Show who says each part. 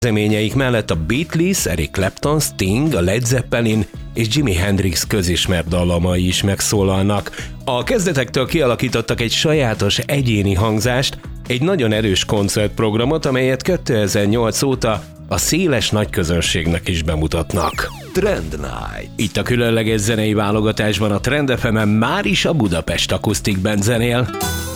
Speaker 1: Zeményeik mellett a Beatles, Eric Clapton, Sting, a Led Zeppelin és Jimi Hendrix közismert dallamai is megszólalnak. A kezdetektől kialakítottak egy sajátos egyéni hangzást, egy nagyon erős koncertprogramot, amelyet 2008 óta a széles nagyközönségnek is bemutatnak.
Speaker 2: Trend Night.
Speaker 1: Itt a különleges zenei válogatásban a Trend FM-en már is a Budapest Akusztik Band zenél.